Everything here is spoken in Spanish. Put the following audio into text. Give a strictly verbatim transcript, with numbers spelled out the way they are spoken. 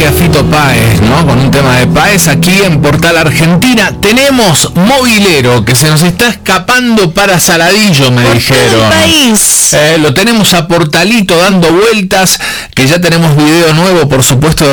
homenaje a Fito Páez, ¿no? Con un tema de Páez aquí en Portal Argentina. Tenemos mobilero que se nos está escapando para Saladillo, me Por dijeron. todo el país. Eh, lo tenemos a Portalito dando vueltas, que ya tenemos video nuevo, por supuesto,